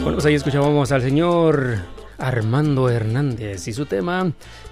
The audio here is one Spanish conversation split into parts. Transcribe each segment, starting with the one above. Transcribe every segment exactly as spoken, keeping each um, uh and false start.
Bueno, pues ahí escuchábamos al señor Armando Hernández y su tema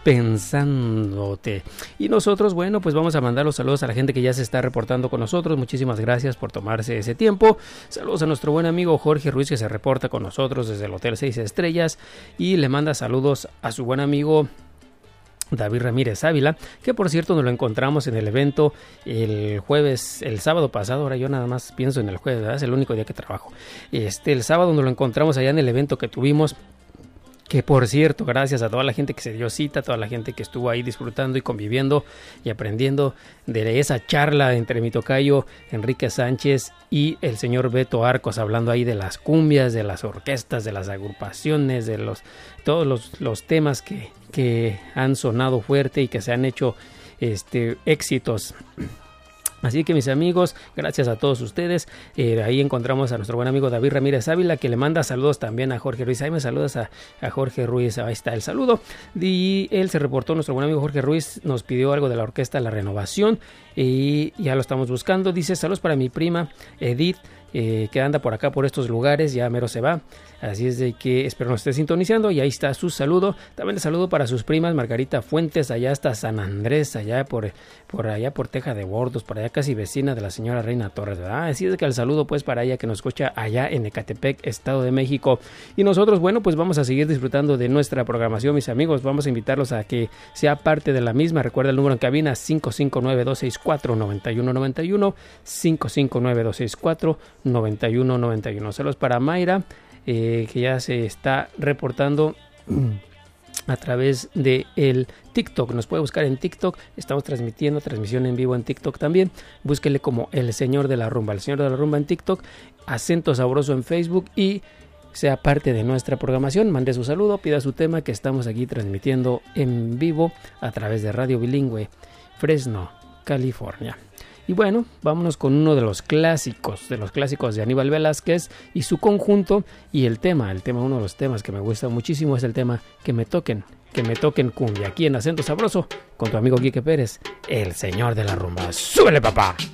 Pensándote. Y nosotros, bueno, pues vamos a mandar los saludos a la gente que ya se está reportando con nosotros. Muchísimas gracias por tomarse ese tiempo. Saludos a nuestro buen amigo Jorge Ruiz, que se reporta con nosotros desde el Hotel Seis Estrellas y le manda saludos a su buen amigo David Ramírez Ávila, que por cierto nos lo encontramos en el evento el jueves, el sábado pasado. Ahora yo nada más pienso en el jueves, ¿verdad? Es el único día que trabajo. Este, el sábado nos lo encontramos allá en el evento que tuvimos, que por cierto, gracias a toda la gente que se dio cita, a toda la gente que estuvo ahí disfrutando y conviviendo y aprendiendo de esa charla entre mi tocayo Enrique Sánchez y el señor Beto Arcos, hablando ahí de las cumbias, de las orquestas, de las agrupaciones, de los todos los, los temas que, que han sonado fuerte y que se han hecho este, éxitos. Así que mis amigos, gracias a todos ustedes. Eh, ahí encontramos a nuestro buen amigo David Ramírez Ávila, que le manda saludos también a Jorge Ruiz. Ahí me saludas a, a Jorge Ruiz, ahí está el saludo. Y él se reportó, nuestro buen amigo Jorge Ruiz nos pidió algo de la orquesta La Renovación y ya lo estamos buscando. Dice, saludos para mi prima Edith, eh, que anda por acá por estos lugares, ya mero se va. Así es de que espero nos esté sintonizando y ahí está su saludo. También el saludo para sus primas Margarita Fuentes, allá hasta San Andrés, allá por, por allá por Teja de Bordos, por allá casi vecina de la señora Reina Torres, ¿verdad? Así es que el saludo pues para ella que nos escucha allá en Ecatepec, Estado de México. Y nosotros, bueno, pues vamos a seguir disfrutando de nuestra programación, mis amigos. Vamos a invitarlos a que sea parte de la misma. Recuerda el número en cabina cinco cinco nueve, dos seis cuatro, nueve uno nueve uno, cinco cinco nueve, dos seis cuatro, nueve uno nueve uno. Saludos para Mayra, Eh, que ya se está reportando a través de el TikTok. Nos puede buscar en TikTok. Estamos transmitiendo transmisión en vivo en TikTok también. Búsquele como El Señor de la Rumba, El Señor de la Rumba en TikTok, Acento Sabroso en Facebook y sea parte de nuestra programación. Mande su saludo, pida su tema, que estamos aquí transmitiendo en vivo a través de Radio Bilingüe Fresno, California. Y bueno, vámonos con uno de los clásicos, de los clásicos de Aníbal Velázquez y su conjunto. Y el tema, el tema, uno de los temas que me gusta muchísimo es el tema Que me toquen, que me toquen cumbia. Aquí en Acento Sabroso, con tu amigo Quique Pérez, el señor de la rumba. ¡Súbele, papá!